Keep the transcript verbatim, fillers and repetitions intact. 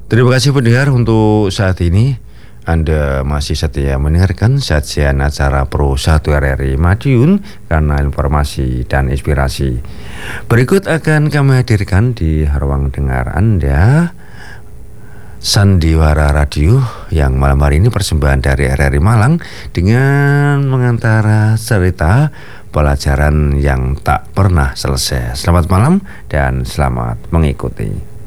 Terima kasih pendengar untuk saat ini. Anda masih setia mendengarkan sajian acara Pro satu R R I Madiun, karena informasi dan inspirasi. Berikut akan kami hadirkan di ruang dengar Anda Sandiwara Radio yang malam hari ini persembahan dari R R I Malang dengan mengantara cerita pelajaran yang tak pernah selesai. Selamat malam dan selamat mengikuti.